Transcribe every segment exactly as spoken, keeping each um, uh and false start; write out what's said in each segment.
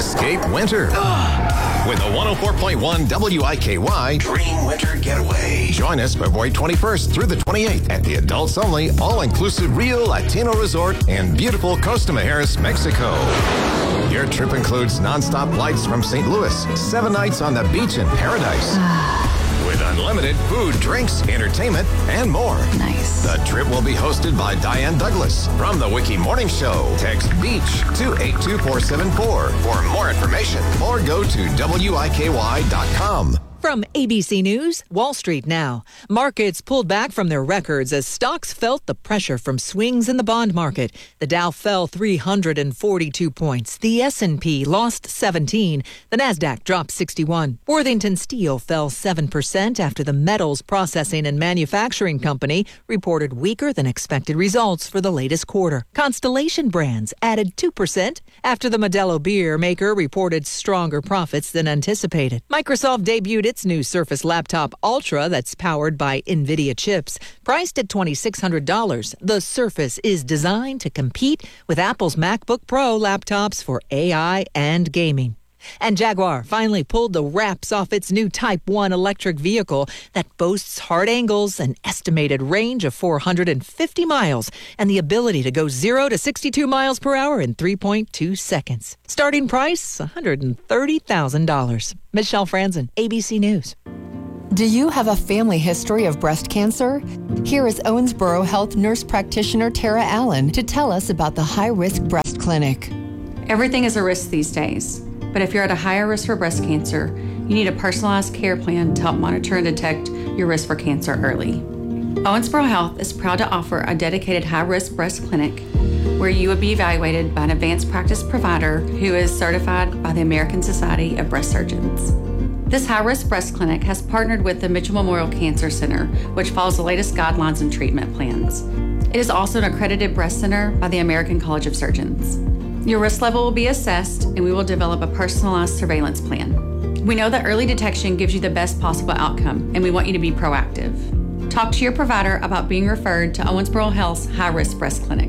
Escape winter with a one oh four point one W I K Y Dream Winter Getaway. Join us February twenty-first through the twenty-eighth at the adults-only, all-inclusive Rio Latino Resort in beautiful Costa Mujeres, Mexico. Your trip includes nonstop flights from Saint Louis, seven nights on the beach in paradise. With unlimited food, drinks, entertainment, and more. Nice. The trip will be hosted by Diane Douglas from the Wiki Morning Show. Text BEACH to eight two four seven four for more information or go to W I K Y dot com. From A B C News, Wall Street now. Markets pulled back from their records as stocks felt the pressure from swings in the bond market. The Dow fell three hundred forty-two points. The S and P lost seventeen. The Nasdaq dropped sixty-one. Worthington Steel fell seven percent after the metals processing and manufacturing company reported weaker than expected results for the latest quarter. Constellation Brands added two percent after the Modelo beer maker reported stronger profits than anticipated. Microsoft debuted its new Surface Laptop Ultra that's powered by NVIDIA chips. Priced at two thousand six hundred dollars, the Surface is designed to compete with Apple's MacBook Pro laptops for A I and gaming. And Jaguar finally pulled the wraps off its new Type one electric vehicle that boasts hard angles, an estimated range of four hundred fifty miles, and the ability to go zero to sixty-two miles per hour in three point two seconds. Starting price, one hundred thirty thousand dollars. Michelle Franzen, A B C News. Do you have a family history of breast cancer? Here is Owensboro Health nurse practitioner Tara Allen to tell us about the High Risk Breast Clinic. Everything is a risk these days. But if you're at a higher risk for breast cancer, you need a personalized care plan to help monitor and detect your risk for cancer early. Owensboro Health is proud to offer a dedicated high-risk breast clinic where you would be evaluated by an advanced practice provider who is certified by the American Society of Breast Surgeons. This high-risk breast clinic has partnered with the Mitchell Memorial Cancer Center, which follows the latest guidelines and treatment plans. It is also an accredited breast center by the American College of Surgeons. Your risk level will be assessed, and we will develop a personalized surveillance plan. We know that early detection gives you the best possible outcome, and we want you to be proactive. Talk to your provider about being referred to Owensboro Health's High Risk Breast Clinic.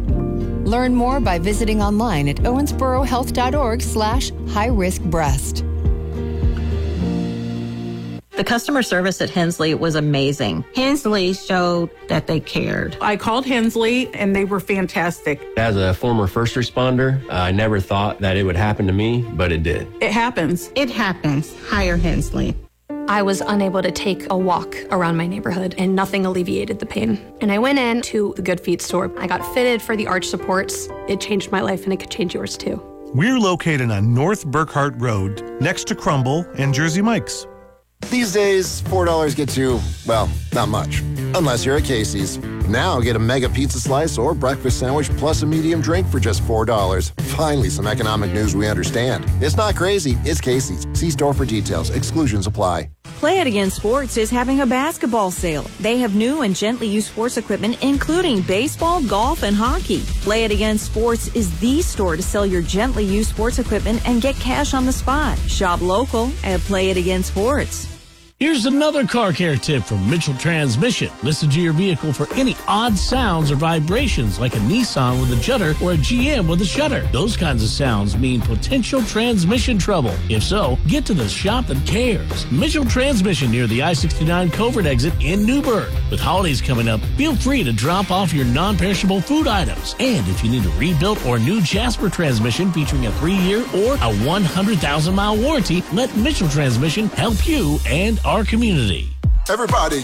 Learn more by visiting online at owensborohealth.org slash high-risk-breast. The customer service at Hensley was amazing. Hensley showed that they cared. I called Hensley, and they were fantastic. As a former first responder, uh, I never thought that it would happen to me, but it did. It happens. It happens. Hire Hensley. I was unable to take a walk around my neighborhood, and nothing alleviated the pain. And I went in to the Good Feet store. I got fitted for the arch supports. It changed my life, and it could change yours, too. We're located on North Burkhart Road, next to Crumble and Jersey Mike's. These days, four dollars gets you, well, not much. Unless you're at Casey's. Now get a mega pizza slice or breakfast sandwich plus a medium drink for just four dollars. Finally, some economic news we understand. It's not crazy, it's Casey's. See store for details. Exclusions apply. Play It Again Sports is having a basketball sale. They have new and gently used sports equipment, including baseball, golf, and hockey. Play It Again Sports is the store to sell your gently used sports equipment and get cash on the spot. Shop local at Play It Again Sports. Here's another car care tip from Mitchell Transmission. Listen to your vehicle for any odd sounds or vibrations like a Nissan with a judder or a G M with a shutter. Those kinds of sounds mean potential transmission trouble. If so, get to the shop that cares. Mitchell Transmission near the I sixty-nine Covert exit in Newburgh. With holidays coming up, feel free to drop off your non-perishable food items. And if you need a rebuilt or new Jasper transmission featuring a three-year or a one hundred thousand mile warranty, let Mitchell Transmission help you and our community. Everybody